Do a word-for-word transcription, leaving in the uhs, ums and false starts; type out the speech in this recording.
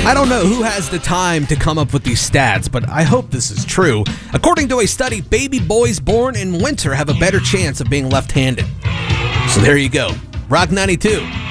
I don't know who has the time to come up with these stats, but I hope this is true. According to a study, baby boys born in winter have a better chance of being left-handed. So there you go. Rock ninety-two.